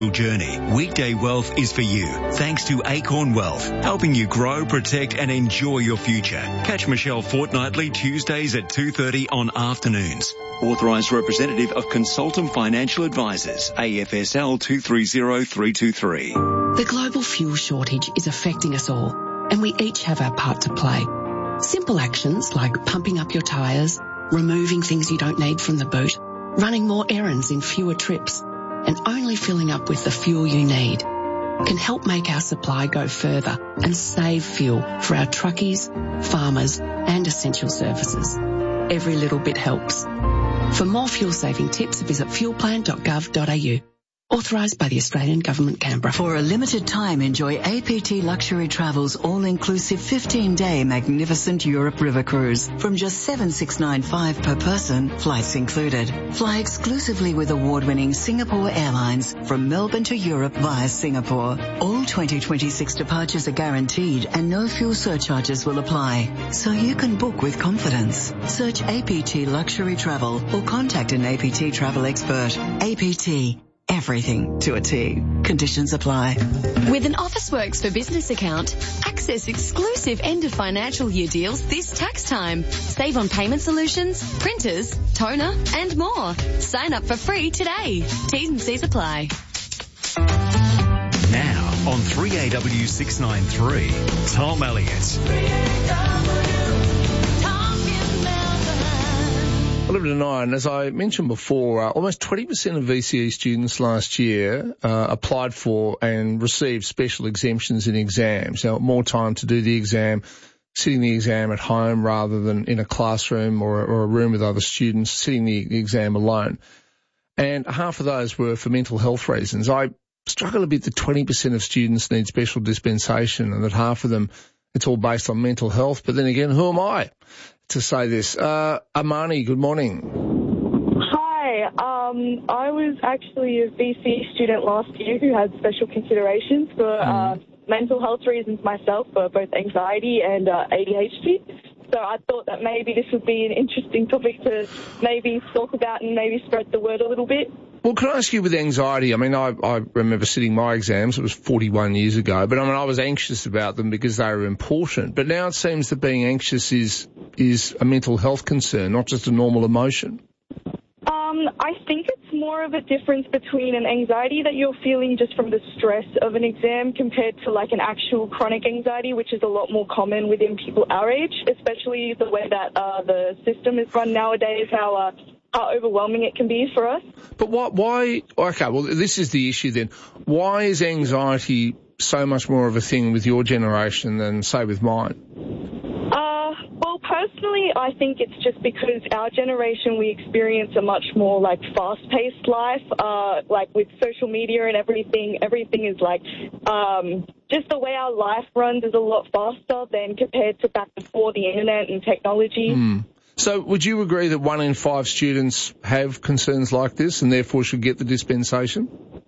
journey. Weekday Wealth is for you, thanks to Acorn Wealth, helping you grow, protect and enjoy your future. Catch Michelle fortnightly Tuesdays at 2:30 on afternoons. Authorised representative of Consultant Financial Advisors, AFSL 230323. The global fuel shortage is affecting us all, and we each have our part to play. Simple actions like pumping up your tyres, removing things you don't need from the boot, running more errands in fewer trips, and only filling up with the fuel you need can help make our supply go further and save fuel for our truckies, farmers and essential services. Every little bit helps. For more fuel-saving tips, visit fuelplan.gov.au. Authorised by the Australian Government, Canberra. For a limited time, enjoy APT Luxury Travel's all-inclusive 15-day magnificent Europe River Cruise. From just $7,695 per person, flights included. Fly exclusively with award-winning Singapore Airlines from Melbourne to Europe via Singapore. All 2026 departures are guaranteed and no fuel surcharges will apply, so you can book with confidence. Search APT Luxury Travel or contact an APT travel expert. APT. Everything to a T. Conditions apply. With an Officeworks for Business account, access exclusive end of financial year deals this tax time. Save on payment solutions, printers, toner and more. Sign up for free today. T's and C's apply. Now on 3AW 693, Tom Elliott. 11 to 9, as I mentioned before, almost 20% of VCE students last year applied for and received special exemptions in exams. Now, more time to do the exam, sitting the exam at home rather than in a classroom or a room with other students, sitting the exam alone. And half of those were for mental health reasons. I struggle a bit that 20% of students need special dispensation and that half of them, it's all based on mental health. But then again, who am I to say this? Armani, good morning. Hi, I was actually a VC student last year who had special considerations for mental health reasons myself, for both anxiety and ADHD. So I thought that maybe this would be an interesting topic to maybe talk about and maybe spread the word a little bit. Well, can I ask you with anxiety? I mean, I remember sitting my exams. It was 41 years ago. But, I mean, I was anxious about them because they were important. But now it seems that being anxious is a mental health concern, not just a normal emotion. I think it's more of a difference between an anxiety that you're feeling just from the stress of an exam compared to like an actual chronic anxiety, which is a lot more common within people our age, especially the way that the system is run nowadays, how overwhelming it can be for us. But why? Okay, well, this is the issue then. Why is anxiety so much more of a thing with your generation than, say, with mine? Well, personally, I think it's just because our generation, we experience a much more, like, fast-paced life, like, with social media and everything is, like, just the way our life runs is a lot faster than compared to back before the internet and technology. So would you agree that 1 in 5 students have concerns like this and therefore should get the dispensation?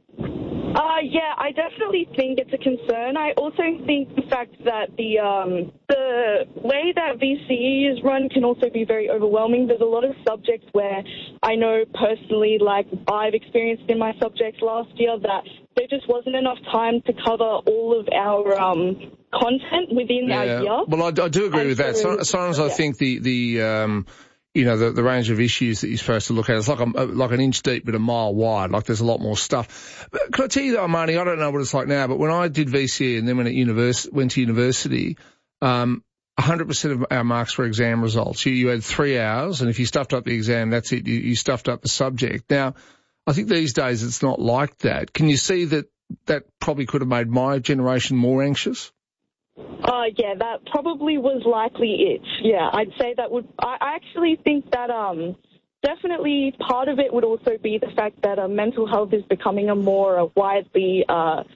Yeah, I definitely think it's a concern. I also think the fact that the way that VCE is run can also be very overwhelming. There's a lot of subjects where I know personally, like I've experienced in my subjects last year, that there just wasn't enough time to cover all of our content within our year. Well, I do agree with that. Sometimes I think the range of issues that you're supposed to look at, it's like an inch deep but a mile wide. Like there's a lot more stuff. But can I tell you though, Armani, I don't know what it's like now, but when I did VCE and then went to university, 100% of our marks were exam results. You had 3 hours, and if you stuffed up the exam, that's it. You stuffed up the subject. Now, I think these days it's not like that. Can you see that probably could have made my generation more anxious? Yeah, that probably was likely it. Yeah, I'd say that would. I actually think that definitely part of it would also be the fact that mental health is becoming a more widely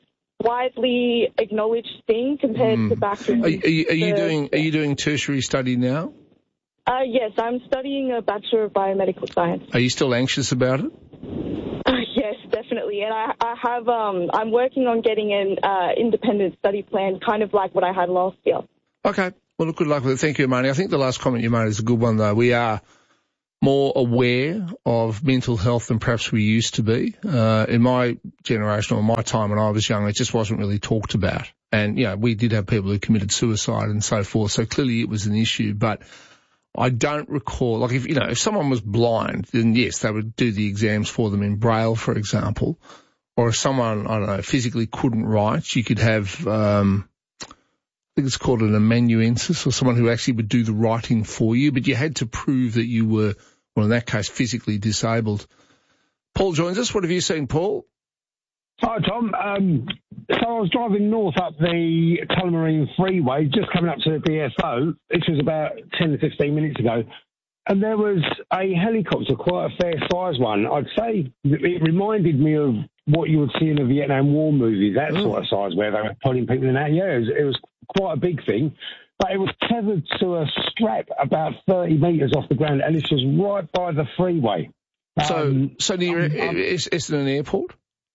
acknowledged thing compared to back in. Are you doing tertiary study now? Yes, I'm studying a Bachelor of Biomedical Science. Are you still anxious about it? Yes, definitely. And I have, I'm working on getting an independent study plan, kind of like what I had last year. Okay. Well, good luck with it. Thank you, Armani. I think the last comment you made is a good one, though. We are more aware of mental health than perhaps we used to be. In my generation or my time when I was young, it just wasn't really talked about. And, we did have people who committed suicide and so forth, so clearly it was an issue. But I don't recall, if someone was blind, then yes, they would do the exams for them in Braille, for example. Or if someone, physically couldn't write, you could have, I think it's called an amanuensis, or someone who actually would do the writing for you, but you had to prove that you were, well, in that case, physically disabled. Paul joins us. What have you seen, Paul? Hi, Tom. So I was driving north up the Tullamarine Freeway, just coming up to the DFO. This was about 10 to 15 minutes ago. And there was a helicopter, quite a fair-sized one. I'd say it reminded me of what you would see in a Vietnam War movie, that sort of size, where they were pulling people in and out. Yeah, it was quite a big thing. But it was tethered to a strap about 30 metres off the ground, and this was right by the freeway. So near Essendon Airport?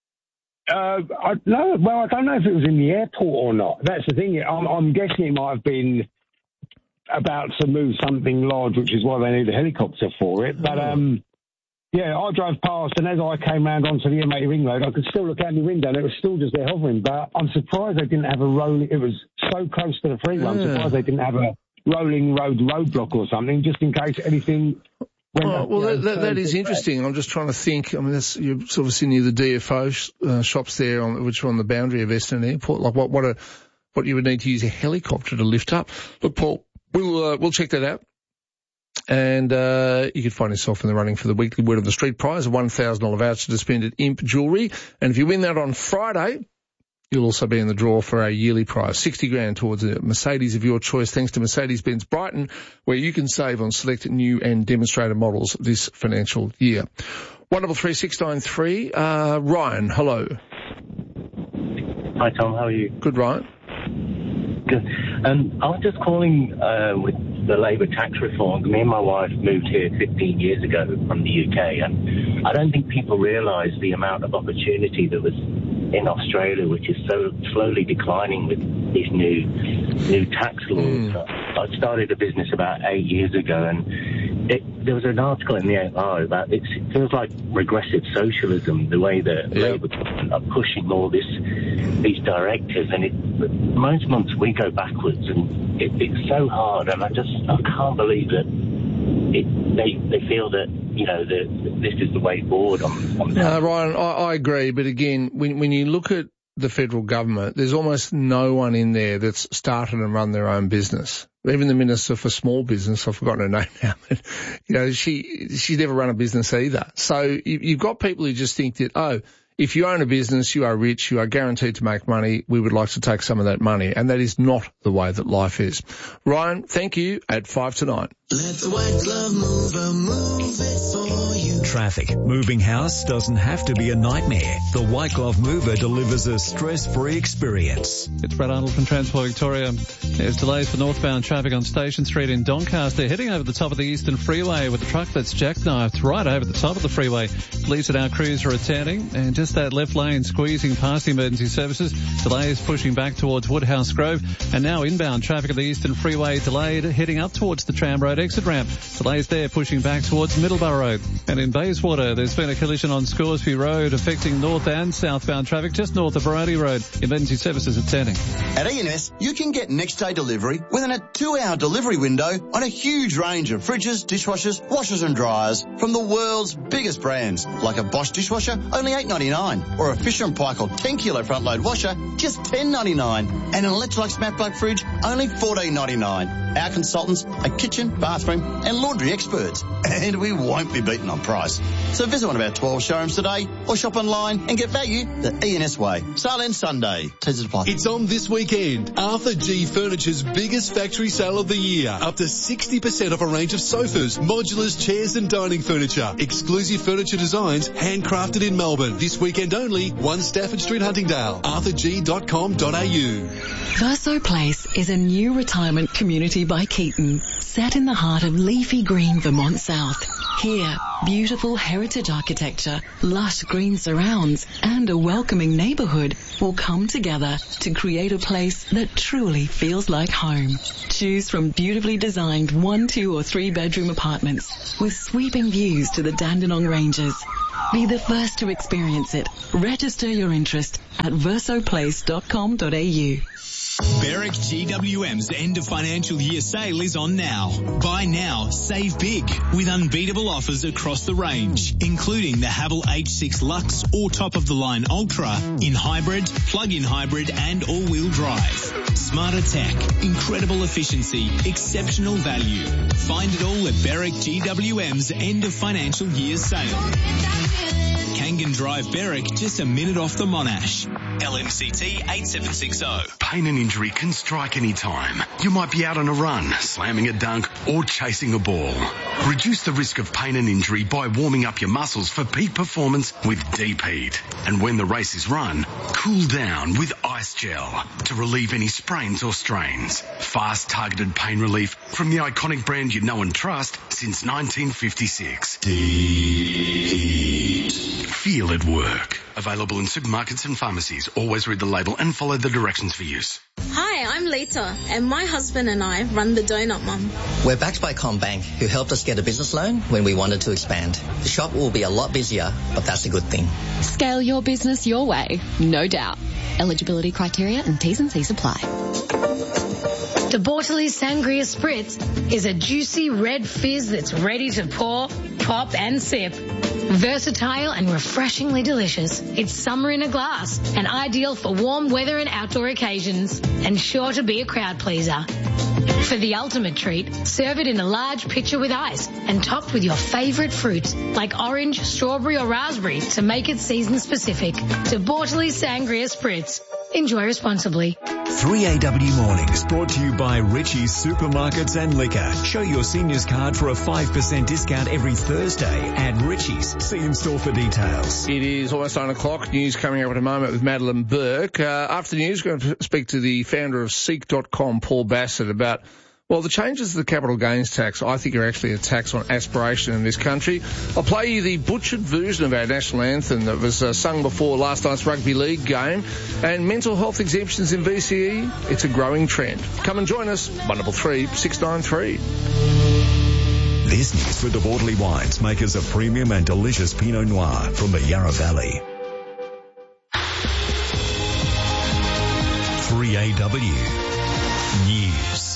I don't know if it was in the airport or not. That's the thing. I'm guessing it might have been about to move something large, which is why they need a helicopter for it. But, I drove past, and as I came round onto the M80 ring road, I could still look out the window, and it was still just there hovering. But I'm surprised they didn't have a rolling... It was so close to the freeway. I'm surprised they didn't have a rolling road roadblock or something, just in case anything... That is interesting. I'm just trying to think. I mean, you're sort of near the DFO shops there, which are on the boundary of Essendon Airport. Like what you would need to use a helicopter to lift up. Look, Paul, we'll check that out. And you could find yourself in the running for the weekly Word on the Street prize, a $1,000 voucher to spend at Imp Jewellery. And if you win that on Friday, you'll also be in the draw for our yearly prize, $60,000 towards a Mercedes of your choice, thanks to Mercedes-Benz Brighton, where you can save on select new and demonstrator models this financial year. 133 693. Ryan, hello. Hi, Tom. How are you? Good, Ryan. Good. I was just calling with the Labour tax reform. Me and my wife moved here 15 years ago from the UK, and I don't think people realise the amount of opportunity that was in Australia, which is so slowly declining with these new tax laws. I started a business about 8 years ago, and there was an article in the AFR about it feels like regressive socialism, the way that Labour government are pushing all these directives, and most months we go backwards, and it's so hard, and I can't believe that they feel that this is the way forward on that. Ryan, I agree, but again, when you look at the federal government, there's almost no one in there that's started and run their own business. Even the Minister for Small Business, I've forgotten her name now, but, she's never run a business either. So you've got people who just think that, if you own a business, you are rich, you are guaranteed to make money, we would like to take some of that money. And that is not the way that life is. Ryan, thank you at 5 to 9. Let the White Glove Mover move it for you. Traffic. Moving house doesn't have to be a nightmare. The White Glove Mover delivers a stress-free experience. It's Brett Arnold from Transport Victoria. There's delays for northbound traffic on Station Street in Doncaster, heading over the top of the Eastern Freeway with a truck that's jackknifed right over the top of the freeway. Police and our crews are attending, and just that left lane squeezing past the emergency services. Delays pushing back towards Woodhouse Grove, and now inbound traffic at the Eastern Freeway delayed heading up towards the Tram Road exit ramp. Delays there pushing back towards Middleborough Road. And in Bayswater, there's been a collision on Scoresby Road affecting north and southbound traffic just north of Baroni Road. Emergency services attending. At E&S, you can get next day delivery within a 2-hour delivery window on a huge range of fridges, dishwashers, washers and dryers from the world's biggest brands, like a Bosch dishwasher, only $8.99, or a Fisher & Paykel 10 kilo front load washer, just $10.99, and an Electrolux Matte Black fridge, only $14.99. Our consultants are kitchen, bathroom and laundry experts, and we won't be beaten on price. So visit one of our 12 showrooms today or shop online and get value the E&S way. Sale ends Sunday. Teasers apply. It's on this weekend. Arthur G Furniture's biggest factory sale of the year. Up to 60% off a range of sofas, modulars, chairs and dining furniture. Exclusive furniture designs handcrafted in Melbourne. This weekend only, 1 Stafford Street, Huntingdale. arthurg.com.au. Verso Place is a new retirement community by Keaton, set in the heart of leafy green Vermont South. Here, beautiful heritage architecture, lush green surrounds, and a welcoming neighbourhood will come together to create a place that truly feels like home. Choose from beautifully designed 1, 2 or 3 bedroom apartments with sweeping views to the Dandenong Ranges. Be the first to experience it. Register your interest at versoplace.com.au. Berwick GWM's end of financial year sale is on now. Buy now, save big with unbeatable offers across the range, including the Haval H6 Lux or top of the line Ultra in hybrid, plug-in hybrid and all-wheel drive. Smarter tech, incredible efficiency, exceptional value. Find it all at Berwick GWM's end of financial year sale. Kangan Drive, Berwick, just a minute off the Monash. LMCT 8760. Pain and injury can strike any time. You might be out on a run, slamming a dunk or chasing a ball. Reduce the risk of pain and injury by warming up your muscles for peak performance with Deep Heat. And when the race is run, cool down with Ice Gel to relieve any sprains or strains. Fast targeted pain relief from the iconic brand you know and trust since 1956. Deep Heat. Feel it work. Available in supermarkets and pharmacies. Always read the label and follow the directions for use. Hi, I'm Lita, and my husband and I run the Donut Mum. We're backed by CommBank, who helped us get a business loan when we wanted to expand. The shop will be a lot busier, but that's a good thing. Scale your business your way, no doubt. Eligibility criteria and T's and C's apply. De Bortoli's Sangria Spritz is a juicy red fizz that's ready to pour, pop and sip. Versatile and refreshingly delicious. It's summer in a glass and ideal for warm weather and outdoor occasions, and sure to be a crowd pleaser. For the ultimate treat, serve it in a large pitcher with ice and topped with your favourite fruits like orange, strawberry or raspberry to make it season specific. De Bortoli's Sangria Spritz. Enjoy responsibly. 3AW Mornings brought to you by Richie's Supermarkets and Liquor. Show your seniors card for a 5% discount every Thursday at Richie's. See in store for details. It is almost 9 o'clock. News coming up in a moment with Madeline Burke. After the news, we're going to speak to the founder of Seek.com, Paul Bassett, about the changes to the capital gains tax, I think, are actually a tax on aspiration in this country. I'll play you the butchered version of our national anthem that was sung before last night's rugby league game. And mental health exemptions in VCE, it's a growing trend. Come and join us, 133 693. This news for De Bortoli Wines, makers of premium and delicious Pinot Noir from the Yarra Valley. 3AW News.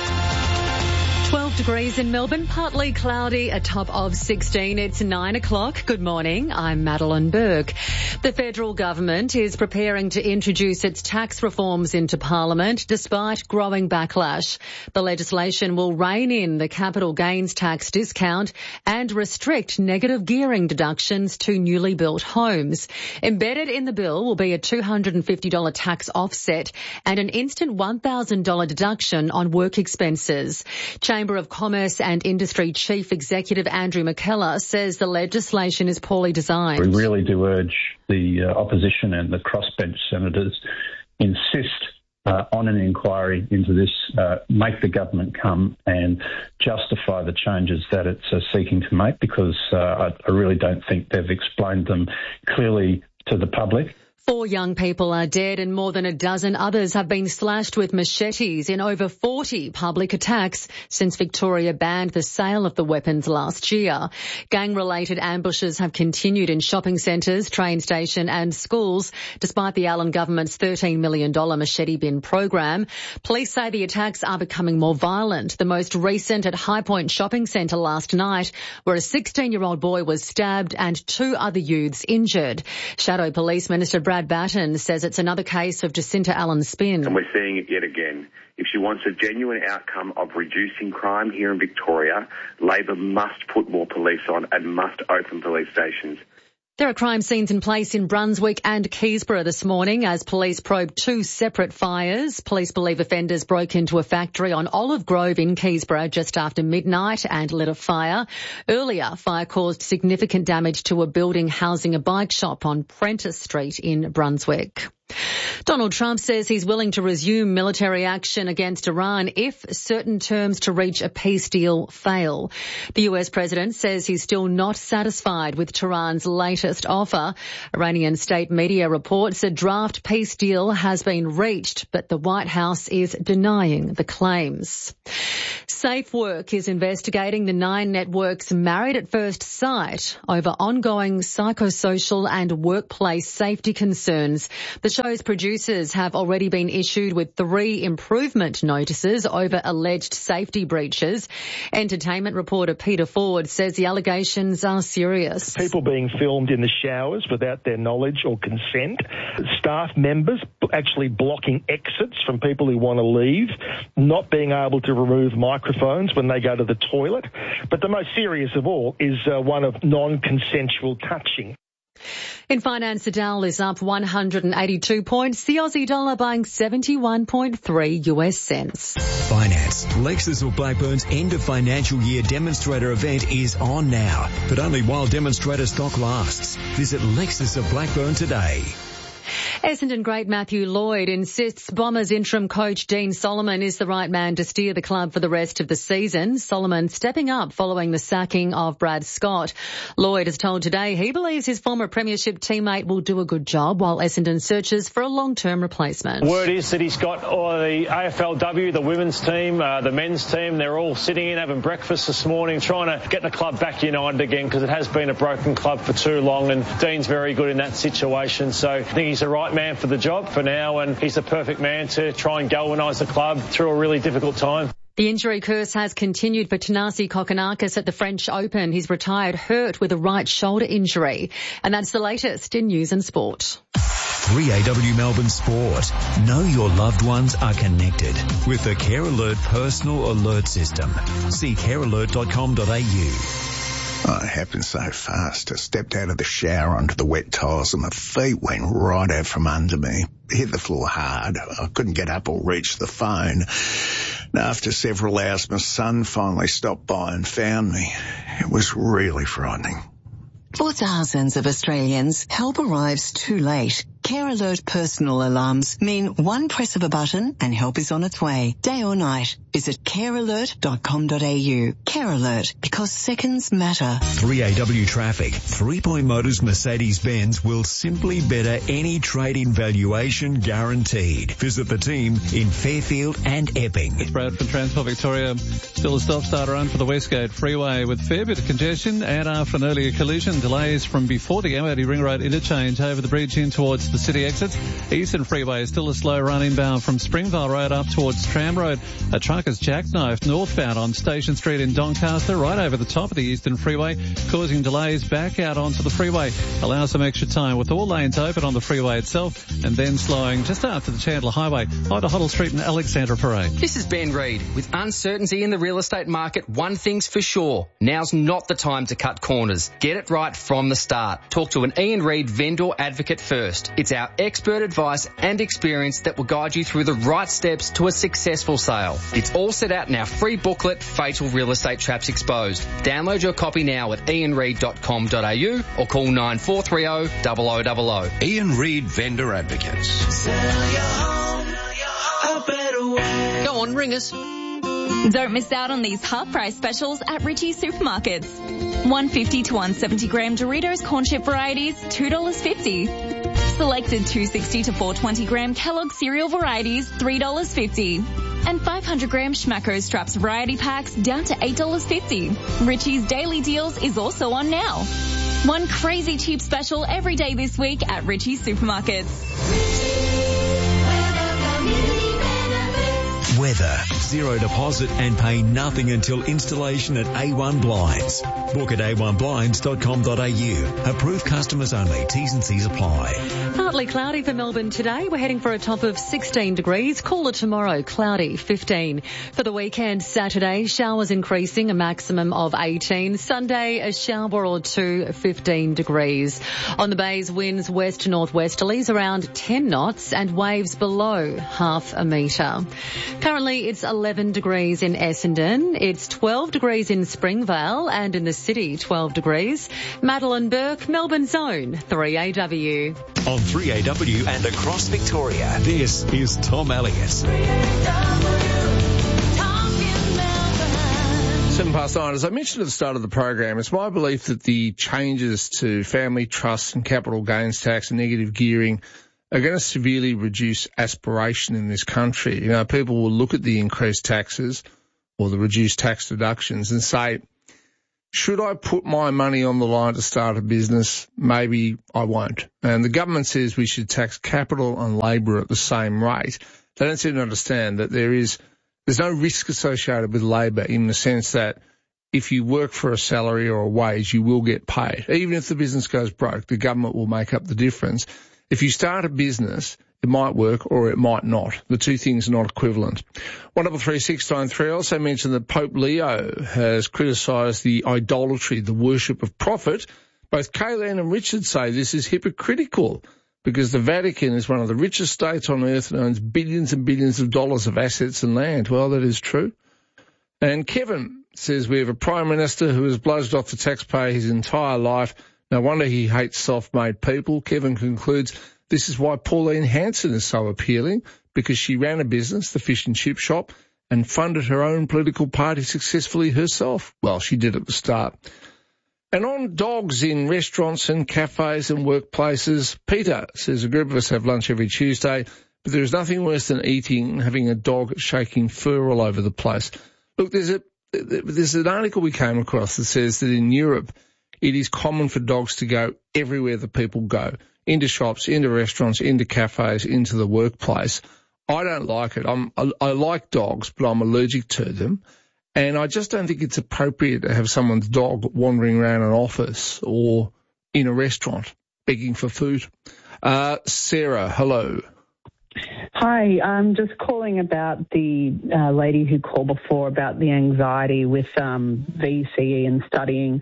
12 degrees in Melbourne, partly cloudy, a top of 16. It's 9 o'clock. Good morning. I'm Madeline Burke. The federal government is preparing to introduce its tax reforms into Parliament despite growing backlash. The legislation will rein in the capital gains tax discount and restrict negative gearing deductions to newly built homes. Embedded in the bill will be a $250 tax offset and an instant $1,000 deduction on work expenses. Chamber of Commerce and Industry Chief Executive Andrew McKellar says the legislation is poorly designed. We really do urge the opposition and the crossbench senators insist on an inquiry into this, make the government come and justify the changes that it's seeking to make, because I really don't think they've explained them clearly to the public. 4 young people are dead and more than a dozen others have been slashed with machetes in over 40 public attacks since Victoria banned the sale of the weapons last year. Gang-related ambushes have continued in shopping centres, train station and schools, despite the Allen government's $13 million machete bin program. Police say the attacks are becoming more violent. The most recent at High Point Shopping Centre last night, where a 16-year-old boy was stabbed and 2 other youths injured. Shadow Police Minister Brad Batten says it's another case of Jacinta Allen's spin. And we're seeing it yet again. If she wants a genuine outcome of reducing crime here in Victoria, Labor must put more police on and must open police stations. There are crime scenes in place in Brunswick and Keysborough this morning as police probe 2 separate fires. Police believe offenders broke into a factory on Olive Grove in Keysborough just after midnight and lit a fire. Earlier, fire caused significant damage to a building housing a bike shop on Prentice Street in Brunswick. Donald Trump says he's willing to resume military action against Iran if certain terms to reach a peace deal fail. The US president says he's still not satisfied with Tehran's latest offer. Iranian state media reports a draft peace deal has been reached, but the White House is denying the claims. SafeWork is investigating the 9 networks married at first sight over ongoing psychosocial and workplace safety concerns. The show's producers have already been issued with 3 improvement notices over alleged safety breaches. Entertainment reporter Peter Ford says the allegations are serious. People being filmed in the showers without their knowledge or consent. Staff members actually blocking exits from people who want to leave. Not being able to remove microphones when they go to the toilet. But the most serious of all is one of non-consensual touching. In finance, the Dow is up 182 points. The Aussie dollar buying 71.3 US cents. Finance. Lexus of Blackburn's end of financial year demonstrator event is on now, but only while demonstrator stock lasts. Visit Lexus of Blackburn today. Essendon great Matthew Lloyd insists Bombers interim coach Dean Solomon is the right man to steer the club for the rest of the season. Solomon stepping up following the sacking of Brad Scott. Lloyd has told Today he believes his former premiership teammate will do a good job while Essendon searches for a long-term replacement. Word is that he's got the AFLW, the women's team, the men's team. They're all sitting in having breakfast this morning, trying to get the club back united again because it has been a broken club for too long, and Dean's very good in that situation. So I think he's the right man for the job for now, and he's the perfect man to try and galvanise the club through a really difficult time. The injury curse has continued for Thanasi Kokkinakis at the French Open. He's retired hurt with a right shoulder injury. And that's the latest in news and sport. 3AW Melbourne Sport. Know your loved ones are connected with the Care Alert Personal Alert System. See carealert.com.au. Oh, it happened so fast. I stepped out of the shower onto the wet tiles and my feet went right out from under me. Hit the floor hard. I couldn't get up or reach the phone. And after several hours, my son finally stopped by and found me. It was really frightening. For thousands of Australians, help arrives too late. Care Alert personal alarms mean one press of a button and help is on its way, day or night. Visit carealert.com.au. Care Alert, because seconds matter. 3AW Traffic. 3 Point Motors Mercedes-Benz will simply better any trade-in valuation guaranteed. Visit the team in Fairfield and Epping. It's Brad from Transport Victoria. Still a stop-start run for the Westgate Freeway with fair bit of congestion and after an earlier collision, delays from before the M80 Ring Road interchange over the bridge in towards the city exits. Eastern Freeway is still a slow run inbound from Springvale Road up towards Tram Road. A truck has jackknifed northbound on Station Street in Doncaster right over the top of the Eastern Freeway, causing delays back out onto the freeway. Allow some extra time with all lanes open on the freeway itself and then slowing just after the Chandler Highway onto Hoddle Street and Alexandra Parade. This is Ben Reid. With uncertainty in the real estate market, one thing's for sure. Now's not the time to cut corners. Get it right from the start. Talk to an Ian Reid vendor advocate first. It's our expert advice and experience that will guide you through the right steps to a successful sale. It's all set out in our free booklet, Fatal Real Estate Traps Exposed. Download your copy now at ianreid.com.au or call 9430 0000. Ian Reid Vendor Advocates. Sell your home a better way. Go on, ring us. Don't miss out on these half-price specials at Ritchie Supermarkets. 150 to 170 gram Doritos corn chip varieties, $2.50. Selected 260 to 420 gram Kellogg cereal varieties, $3.50. And 500 gram Schmacko Straps variety packs down to $8.50. Ritchie's Daily Deals is also on now. One crazy cheap special every day this week at Ritchie Supermarkets. Weather, zero deposit and pay nothing until installation at A1 Blinds. Book at a1blinds.com.au. Approved customers only. T's and C's apply. Partly cloudy for Melbourne today. We're heading for a top of 16 degrees. Cooler tomorrow, cloudy, 15. For the weekend, Saturday, showers increasing, a maximum of 18. Sunday, a shower or two, 15 degrees. On the bays, winds west to northwesterlies around 10 knots and waves below half a metre. Currently Currently, it's 11 degrees in Essendon. It's 12 degrees in Springvale, and in the city, 12 degrees. Madeline Burke, Melbourne Zone, 3AW. On 3AW and across Victoria, this is Tom Elliott. 9:07. As I mentioned at the start of the program, it's my belief that the changes to family trusts and capital gains tax and negative gearing are going to severely reduce aspiration in this country. You know, people will look at the increased taxes or the reduced tax deductions and say, should I put my money on the line to start a business? Maybe I won't. And the government says we should tax capital and labour at the same rate. They don't seem to understand that there's no risk associated with labour in the sense that if you work for a salary or a wage, you will get paid. Even if the business goes broke, the government will make up the difference. If you start a business, it might work or it might not. The two things are not equivalent. 133693 also mentioned that Pope Leo has criticised the idolatry, the worship of profit. Both Kayleen and Richard say this is hypocritical because the Vatican is one of the richest states on earth and owns billions and billions of dollars of assets and land. Well, that is true. And Kevin says we have a Prime Minister who has bludged off the taxpayer his entire life. No wonder he hates self-made people. Kevin concludes this is why Pauline Hanson is so appealing, because she ran a business, the fish and chip shop, and funded her own political party successfully herself. Well, she did at the start. And on dogs in restaurants and cafes and workplaces, Peter says a group of us have lunch every Tuesday, but there is nothing worse than eating and having a dog shaking fur all over the place. Look, there's an article we came across that says that in Europe, it is common for dogs to go everywhere the people go, into shops, into restaurants, into cafes, into the workplace. I don't like it. I like dogs, but I'm allergic to them. And I just don't think it's appropriate to have someone's dog wandering around an office or in a restaurant begging for food. Sarah, hello. Hi, I'm just calling about the lady who called before about the anxiety with VCE and studying.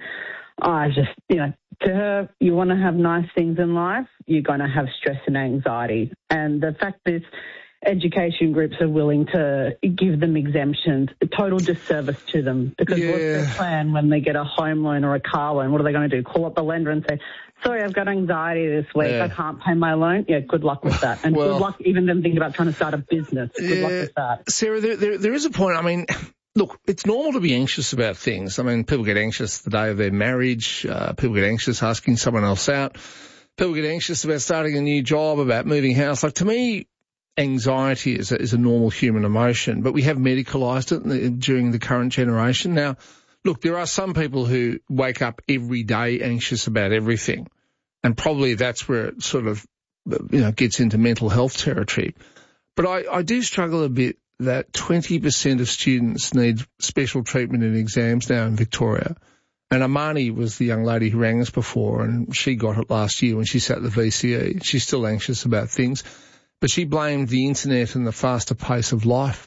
To her, you want to have nice things in life, you're going to have stress and anxiety. And the fact that education groups are willing to give them exemptions, a total disservice to them. Because what's their plan when they get a home loan or a car loan? What are they going to do? Call up the lender and say, sorry, I've got anxiety this week. I can't pay my loan. Yeah, good luck with that. And good luck even them thinking about trying to start a business. Good luck with that. Sarah, there is a point. I mean, look, it's normal to be anxious about things. I mean, people get anxious the day of their marriage. People get anxious asking someone else out. People get anxious about starting a new job, about moving house. Like, to me, anxiety is a normal human emotion, but we have medicalised it during the current generation. Now, look, there are some people who wake up every day anxious about everything, and probably that's where it sort of, gets into mental health territory. But I do struggle a bit that 20% of students need special treatment in exams now in Victoria. And Amani was the young lady who rang us before, and she got it last year when she sat the VCE. She's still anxious about things, but she blamed the internet and the faster pace of life.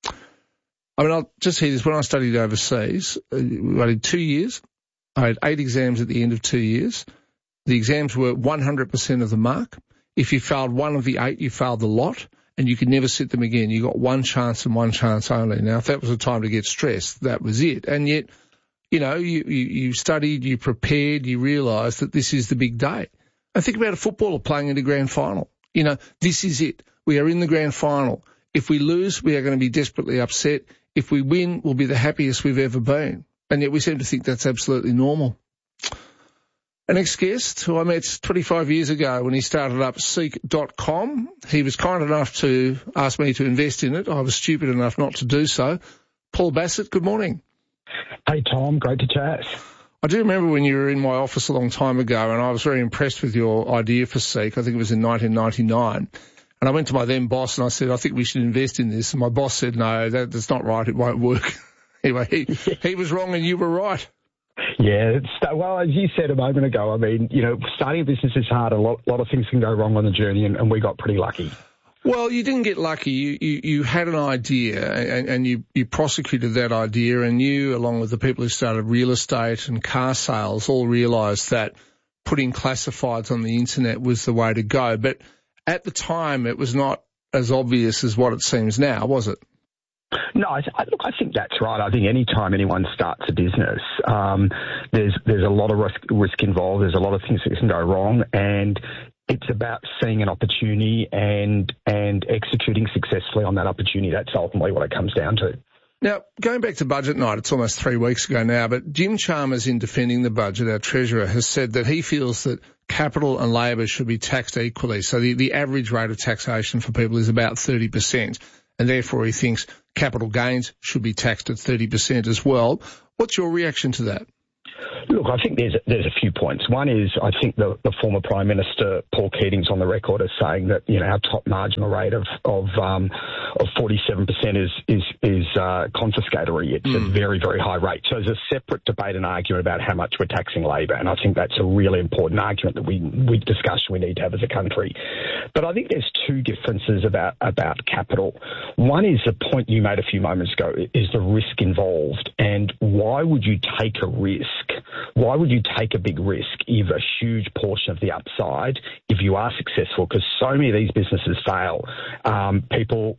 I mean, I'll just say this. When I studied overseas, I did 2 years. I had 8 exams at the end of 2 years. The exams were 100% of the mark. If you failed one of the 8, you failed the lot, and you could never sit them again. You got one chance and one chance only. Now, if that was a time to get stressed, that was it. And yet, you studied, you prepared, you realised that this is the big day. And think about a footballer playing in the grand final. This is it. We are in the grand final. If we lose, we are going to be desperately upset. If we win, we'll be the happiest we've ever been. And yet we seem to think that's absolutely normal. Our next guest, who I met 25 years ago when he started up Seek.com, he was kind enough to ask me to invest in it. I was stupid enough not to do so. Paul Bassett, good morning. Hey, Tom, great to chat. I do remember when you were in my office a long time ago, and I was very impressed with your idea for Seek. I think it was in 1999. And I went to my then boss and I said, I think we should invest in this. And my boss said, no, that's not right. It won't work. Anyway, he was wrong and you were right. Yeah, well, as you said a moment ago, I mean, starting a business is hard. A lot of things can go wrong on the journey, and we got pretty lucky. Well, you didn't get lucky. You had an idea and you prosecuted that idea, and you, along with the people who started real estate and car sales, all realised that putting classifieds on the internet was the way to go. But at the time, it was not as obvious as what it seems now, was it? No, I think that's right. I think any time anyone starts a business, there's a lot of risk involved. There's a lot of things that can go wrong, and it's about seeing an opportunity and executing successfully on that opportunity. That's ultimately what it comes down to. Now, going back to budget night, it's almost 3 weeks ago now, but Jim Chalmers, in defending the budget, our Treasurer, has said that he feels that capital and labour should be taxed equally. So the average rate of taxation for people is about 30%, and therefore he thinks capital gains should be taxed at 30% as well. What's your reaction to that? Look, I think there's a few points. One is I think the former Prime Minister Paul Keating's on the record as saying that our top marginal rate of 47% is confiscatory. It's a very, very high rate. So there's a separate debate and argument about how much we're taxing labour, and I think that's a really important argument that we need to have as a country. But I think there's two differences about capital. One is the point you made a few moments ago, is the risk involved, and why would you take a risk? Why would you take a big risk if a huge portion of the upside, if you are successful? Because so many of these businesses fail. People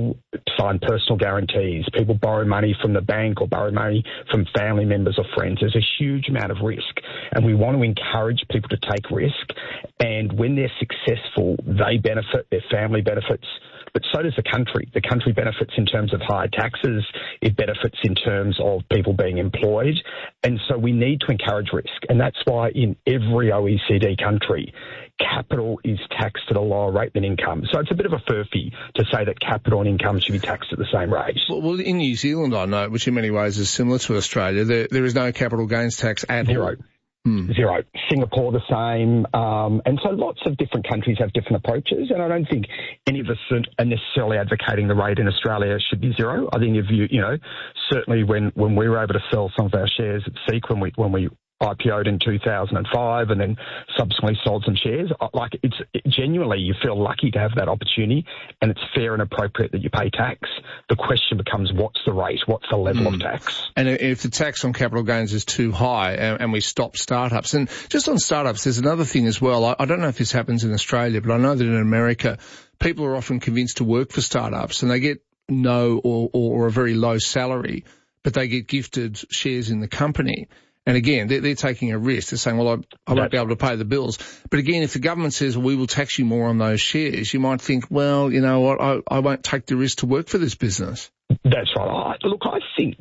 sign personal guarantees. People borrow money from the bank or borrow money from family members or friends. There's a huge amount of risk, and we want to encourage people to take risk. And when they're successful, they benefit, their family benefits, but so does the country. The country benefits in terms of higher taxes. It benefits in terms of people being employed. And so we need to encourage risk. And that's why in every OECD country, capital is taxed at a lower rate than income. So it's a bit of a furphy to say that capital and income should be taxed at the same rate. Well, in New Zealand, I know, which in many ways is similar to Australia, there is no capital gains tax at all. Zero. Singapore the same. And so lots of different countries have different approaches, and I don't think any of us are necessarily advocating the rate in Australia should be zero. I think if certainly when we were able to sell some of our shares at Seek when we IPO'd in 2005 and then subsequently sold some shares, genuinely you feel lucky to have that opportunity, and it's fair and appropriate that you pay tax. The question becomes, what's the rate? What's the level of tax? And if the tax on capital gains is too high and we stop startups, and just on startups, there's another thing as well. I don't know if this happens in Australia, but I know that in America, people are often convinced to work for startups and they get no or a very low salary, but they get gifted shares in the company. And again, they're taking a risk. They're saying, well, I won't be able to pay the bills. But again, if the government says, well, we will tax you more on those shares, you might think, well, you know what, I won't take the risk to work for this business. That's right. I think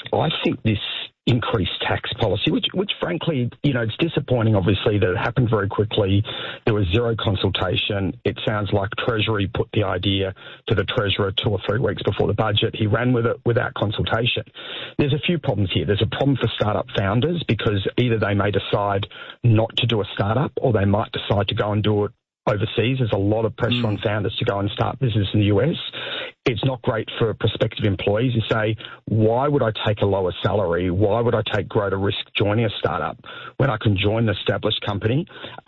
this increased tax policy, which frankly, it's disappointing, obviously, that it happened very quickly. There was zero consultation. It sounds like Treasury put the idea to the Treasurer 2 or 3 weeks before the budget. He ran with it without consultation. There's a few problems here. There's a problem for startup founders because either they may decide not to do a startup or they might decide to go and do it overseas. There's a lot of pressure on founders to go and start business in the US. It's not great for prospective employees who say, why would I take a lower salary? Why would I take greater risk joining a startup when I can join an established company?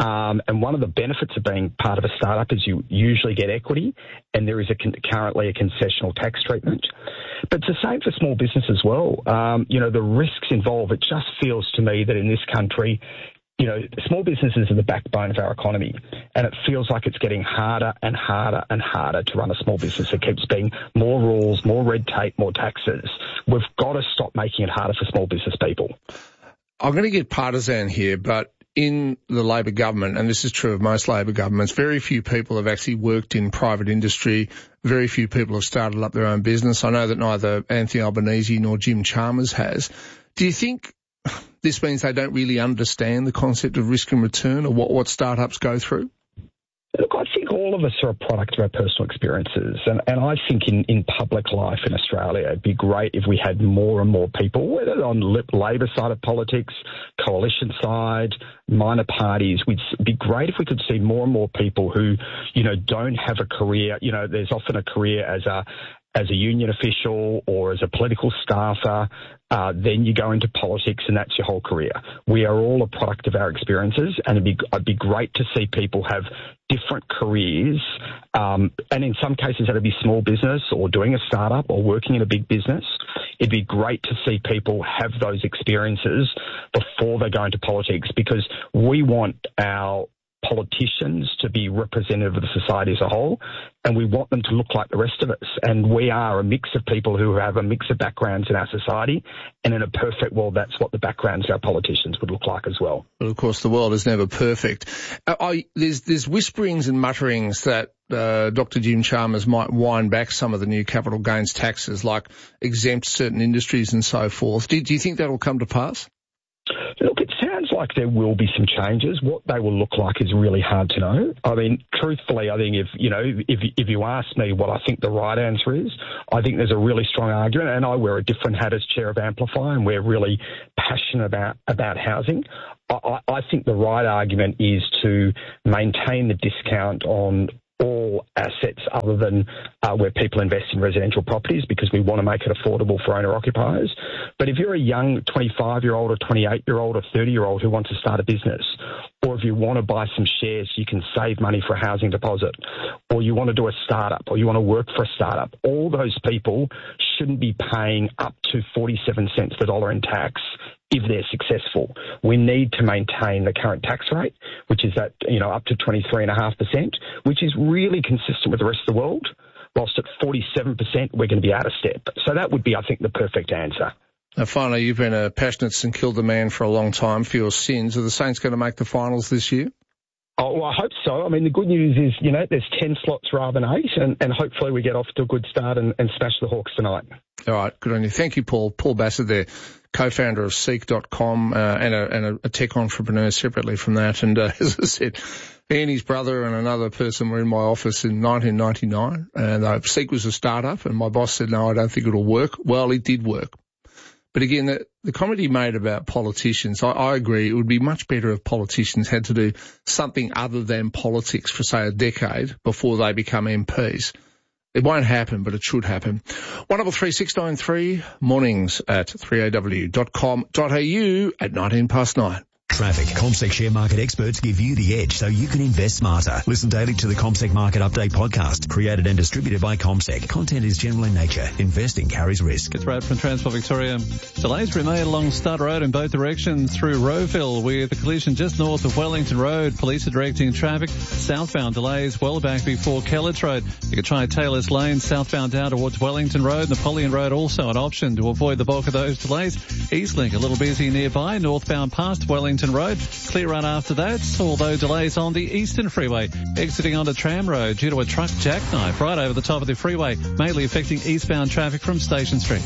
And one of the benefits of being part of a startup is you usually get equity, and there is currently a concessional tax treatment. But it's the same for small business as well. The risks involved, it just feels to me that in this country, small businesses are the backbone of our economy, and it feels like it's getting harder and harder and harder to run a small business. It keeps being more rules, more red tape, more taxes. We've got to stop making it harder for small business people. I'm going to get partisan here, but in the Labor government, and this is true of most Labor governments, very few people have actually worked in private industry. Very few people have started up their own business. I know that neither Anthony Albanese nor Jim Chalmers has. Do you think this means they don't really understand the concept of risk and return or what startups go through? Look, I think all of us are a product of our personal experiences. And I think in public life in Australia, it'd be great if we had more and more people, whether on the Labor side of politics, coalition side, minor parties. It'd be great if we could see more and more people who, don't have a career. There's often a career as a union official or as a political staffer, then you go into politics and that's your whole career. We are all a product of our experiences, and it'd be great to see people have different careers, and in some cases that'd be small business or doing a startup or working in a big business. It'd be great to see people have those experiences before they go into politics, because we want our politicians to be representative of the society as a whole, and we want them to look like the rest of us. And we are a mix of people who have a mix of backgrounds in our society, and in a perfect world, that's what the backgrounds of our politicians would look like as well. Well, of course, the world is never perfect. There's whisperings and mutterings that Dr. Jim Chalmers might wind back some of the new capital gains taxes, like exempt certain industries and so forth. Do you think that will come to pass? Look, it sounds like there will be some changes. What they will look like is really hard to know. I mean, truthfully, I think if you ask me what I think the right answer is, I think there's a really strong argument, and I wear a different hat as chair of Amplify, and we're really passionate about housing. I think the right argument is to maintain the discount on all assets other than where people invest in residential properties, because we want to make it affordable for owner-occupiers. But if you're a young 25-year-old or 28-year-old or 30-year-old who wants to start a business, or if you want to buy some shares so you can save money for a housing deposit, or you want to do a startup, or you want to work for a startup, all those people shouldn't be paying up to 47 cents the dollar in tax if they're successful. We need to maintain the current tax rate, which is at, up to 23.5%, which is really consistent with the rest of the world. Whilst at 47%, we're going to be out of step. So that would be, I think, the perfect answer. Now, finally, you've been a passionate St Kilda man for a long time for your Sins. Are the Saints going to make the finals this year? Oh, well, I hope so. I mean, the good news is, there's 10 slots rather than 8, and hopefully we get off to a good start and smash the Hawks tonight. All right, good on you. Thank you, Paul. Paul Bassett there, co-founder of Seek.com and a tech entrepreneur separately from that. And as I said, he and his brother and another person were in my office in 1999, and Seek was a startup, and my boss said, no, I don't think it'll work. Well, it did work. But again, the comment he made about politicians, I agree, it would be much better if politicians had to do something other than politics for, say, a decade before they become MPs. It won't happen, but it should happen. 133 mornings at 3aw.com.au at 9:19. Traffic. CommSec share market experts give you the edge so you can invest smarter. Listen daily to the CommSec Market Update podcast, created and distributed by CommSec. Content is general in nature. Investing carries risk. It's Brad from Transport Victoria. Delays remain along Stud Road in both directions through Rowville, with a collision just north of Wellington Road. Police are directing traffic southbound delays well back before Kellett's Road. You can try Taylor's Lane southbound down towards Wellington Road. Napoleon Road also an option to avoid the bulk of those delays. Eastlink a little busy nearby, northbound past Wellington Road. Clear run after that, although delays on the Eastern Freeway. Exiting onto Tram Road due to a truck jackknife right over the top of the freeway, mainly affecting eastbound traffic from Station Street.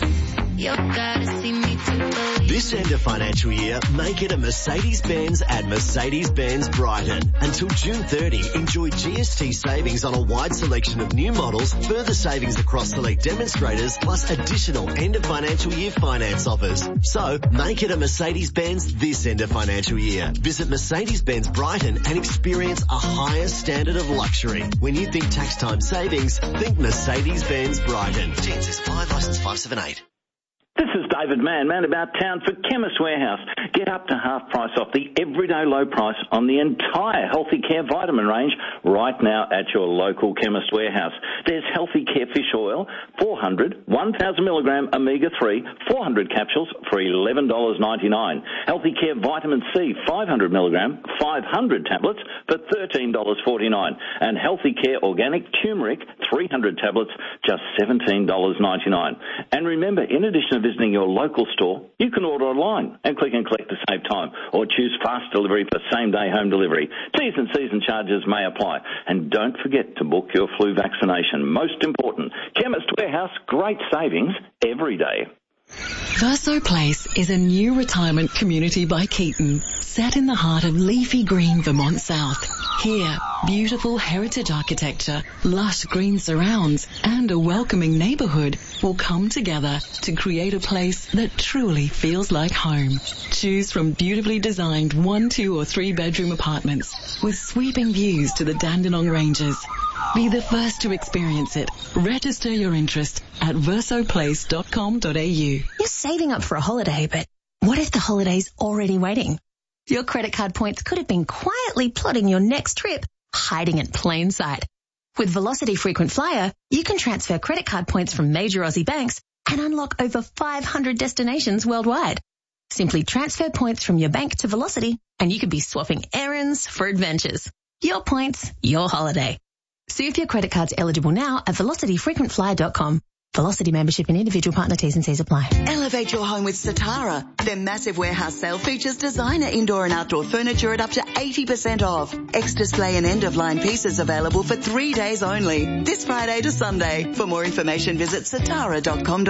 This end of financial year, make it a Mercedes-Benz at Mercedes-Benz Brighton. Until June 30, enjoy GST savings on a wide selection of new models, further savings across select demonstrators, plus additional end of financial year finance offers. So, make it a Mercedes-Benz this end of financial year. Visit Mercedes-Benz Brighton and experience a higher standard of luxury. When you think tax time savings, think Mercedes-Benz Brighton. TNCS 5, licence 578. This is David Mann about town for Chemist Warehouse. Get up to half price off the everyday low price on the entire Healthy Care vitamin range right now at your local Chemist Warehouse. There's Healthy Care Fish Oil, 400, 1,000 milligram Omega-3, 400 capsules for $11.99. Healthy Care Vitamin C, 500 milligram, 500 tablets for $13.49. And Healthy Care Organic Turmeric, 300 tablets, just $17.99. And remember, in addition to visiting your local store, you can order online and click and collect to save time, or choose fast delivery for same-day home delivery. T's and C's and charges may apply. And don't forget to book your flu vaccination. Most important, Chemist Warehouse, great savings every day. Verso Place is a new retirement community by Keaton, set in the heart of leafy green Vermont South. Here, beautiful heritage architecture, lush green surrounds, and a welcoming neighbourhood will come together to create a place that truly feels like home. Choose from beautifully designed 1, 2 or 3 bedroom apartments with sweeping views to the Dandenong Ranges. Be the first to experience it. Register your interest at versoplace.com.au. You're saving up for a holiday, but what if the holiday's already waiting? Your credit card points could have been quietly plotting your next trip, hiding in plain sight. With Velocity Frequent Flyer, you can transfer credit card points from major Aussie banks and unlock over 500 destinations worldwide. Simply transfer points from your bank to Velocity and you could be swapping errands for adventures. Your points, your holiday. See if your credit card's eligible now at velocityfrequentflyer.com. Velocity membership and individual partner T's and C's apply. Elevate your home with Satara. Their massive warehouse sale features designer indoor and outdoor furniture at up to 80% off. Ex-display and end-of-line pieces available for 3 days only. This Friday to Sunday. For more information, visit satara.com.au.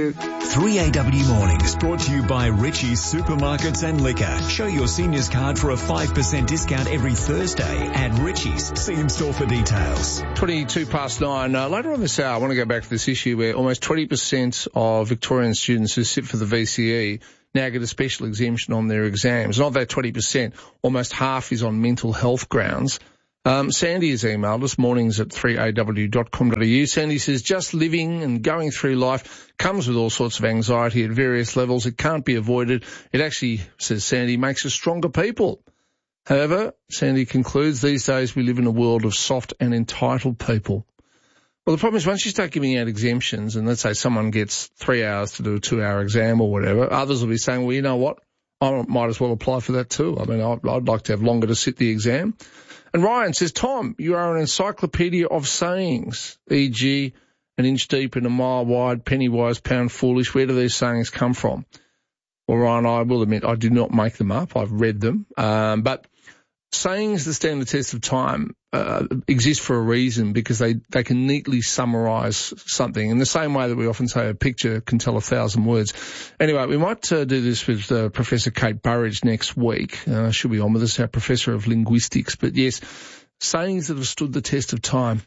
3AW Mornings brought to you by Richie's Supermarkets and Liquor. Show your seniors card for a 5% discount every Thursday at Richie's. See in-store for details. 9:22. Later on this hour, I want to go back to this issue where almost 20% of Victorian students who sit for the VCE now get a special exemption on their exams. Not that 20%, almost half is on mental health grounds. Sandy has emailed us, mornings at 3aw.com.au. Sandy says, just living and going through life comes with all sorts of anxiety at various levels. It can't be avoided. It actually, says Sandy, makes us stronger people. However, Sandy concludes, these days we live in a world of soft and entitled people. Well, the problem is once you start giving out exemptions, and let's say someone gets 3 hours to do a 2-hour exam or whatever, others will be saying, well, you know what, I might as well apply for that too. I mean, I'd like to have longer to sit the exam. And Ryan says, Tom, you are an encyclopedia of sayings, e.g., an inch deep and a mile wide, penny wise, pound foolish. Where do these sayings come from? Well, Ryan, I will admit I did not make them up. I've read them. But sayings that stand the test of time exist for a reason because they can neatly summarise something in the same way that we often say a picture can tell 1,000 words. Anyway, we might do this with Professor Kate Burridge next week. She'll be on with us, our Professor of Linguistics. But yes, sayings that have stood the test of time.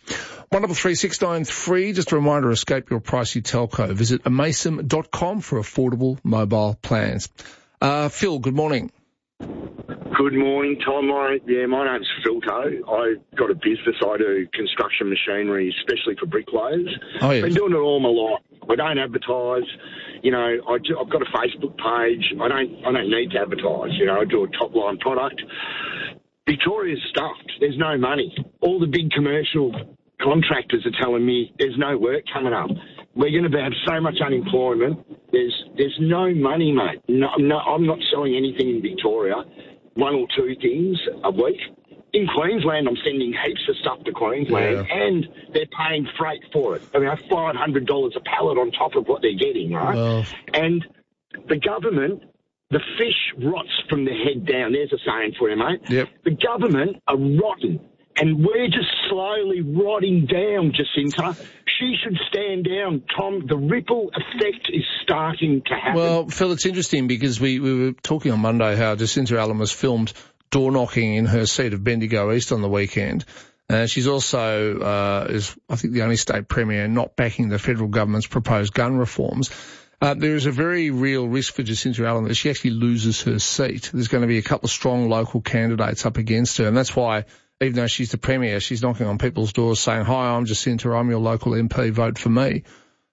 133693, just a reminder, escape your pricey telco. Visit amasem.com for affordable mobile plans. Phil, good morning. Good morning, Tom. My name's Philto. I've got a business. I do construction machinery, especially for bricklayers. Oh, yes. Been doing it all my life. I don't advertise. You know, I've got a Facebook page. I don't need to advertise. You know, I do a top-line product. Victoria's stuffed. There's no money. All the big commercial contractors are telling me there's no work coming up. We're going to have so much unemployment. There's no money, mate. No, I'm not selling anything in Victoria. 1 or 2 things a week. In Queensland, I'm sending heaps of stuff to Queensland, and they're paying freight for it. I mean, $500 a pallet on top of what they're getting, right? Well. And the government, the fish rots from the head down. There's a saying for you, mate. Yep. The government are rotten. And we're just slowly rotting down, Jacinta. She should stand down, Tom. The ripple effect is starting to happen. Well, Phil, it's interesting because we were talking on Monday how Jacinta Allen was filmed door knocking in her seat of Bendigo East on the weekend. She's also, is I think the only state premier not backing the federal government's proposed gun reforms. There is a very real risk for Jacinta Allen that she actually loses her seat. There's going to be a couple of strong local candidates up against her, and that's why, even though she's the premier, she's knocking on people's doors saying, hi, I'm Jacinta, I'm your local MP, vote for me.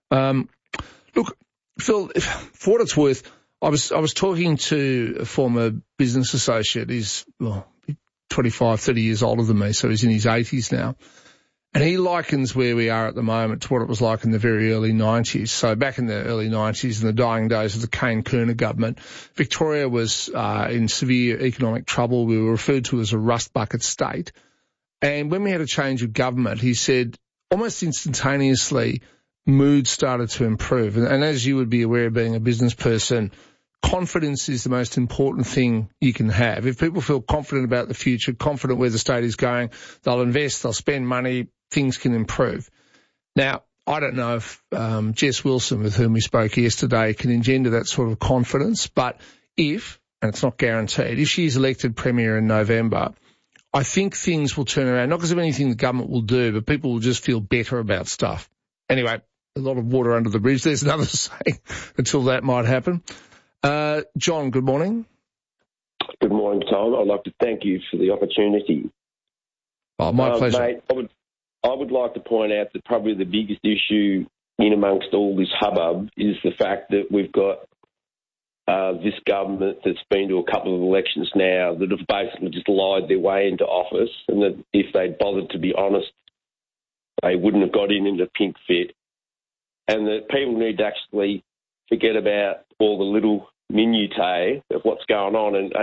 Look, Phil, for what it's worth, I was talking to a former business associate. He's 25, 30 years older than me, so he's in his 80s now. And he likens where we are at the moment to what it was like in the very early 90s. So back in the early 90s, in the dying days of the Kane-Kerner government, Victoria was in severe economic trouble. We were referred to as a rust bucket state. And when we had a change of government, he said almost instantaneously mood started to improve. And as you would be aware, being a business person, confidence is the most important thing you can have. If people feel confident about the future, confident where the state is going, they'll invest, they'll spend money, things can improve. Now, I don't know if Jess Wilson, with whom we spoke yesterday, can engender that sort of confidence, but if, and it's not guaranteed, if she's elected Premier in November, I think things will turn around, not because of anything the government will do, but people will just feel better about stuff. Anyway, a lot of water under the bridge. There's another saying until that might happen. John, good morning. Good morning, Tom. I'd like to thank you for the opportunity. Oh, my pleasure. Mate, I would like to point out that probably the biggest issue in amongst all this hubbub is the fact that we've got this government that's been to a couple of elections now that have basically just lied their way into office, and that if they'd bothered to be honest, they wouldn't have got in the pink fit, and that people need to actually forget about all the little minutiae of what's going on and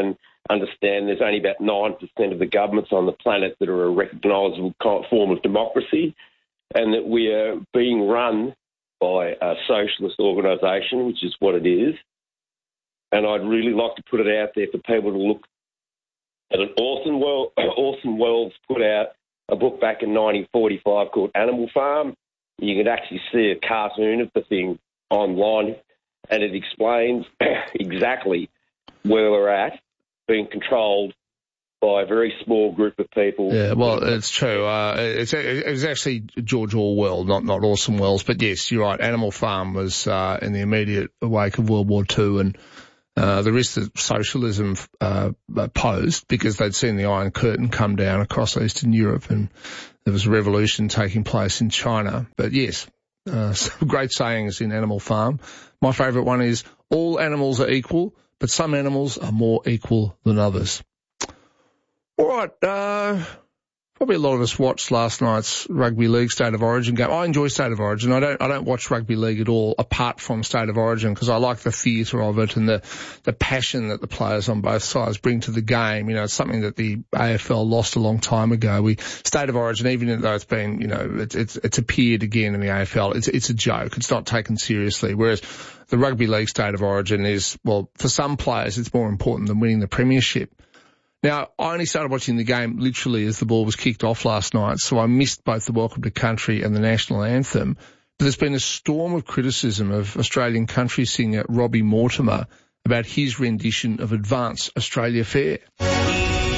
understand there's only about 9% of the governments on the planet that are a recognisable form of democracy, and that we are being run by a socialist organisation, which is what it is. And I'd really like to put it out there for people to look at it. Orson Welles put out a book back in 1945 called Animal Farm. You could actually see a cartoon of the thing online, and it explains exactly where we're at, being controlled by a very small group of people. Yeah, well, it's true. It's actually George Orwell, not Orson Welles. But yes, you're right. Animal Farm was in the immediate wake of World War II, and the risk that socialism posed, because they'd seen the Iron Curtain come down across Eastern Europe, and there was a revolution taking place in China. But yes, some great sayings in Animal Farm. My favourite one is, all animals are equal, but some animals are more equal than others. All right, probably a lot of us watched last night's Rugby League State of Origin game. I enjoy State of Origin. I don't watch Rugby League at all apart from State of Origin, because I like the theatre of it and the passion that the players on both sides bring to the game. You know, it's something that the AFL lost a long time ago. State of Origin, even though it's been, you know, it's appeared again in the AFL, it's a joke. It's not taken seriously. Whereas the Rugby League State of Origin is, well, for some players, it's more important than winning the premiership. Now, I only started watching the game literally as the ball was kicked off last night, so I missed both the Welcome to Country and the National Anthem. But there's been a storm of criticism of Australian country singer Robbie Mortimer about his rendition of Advance Australia Fair.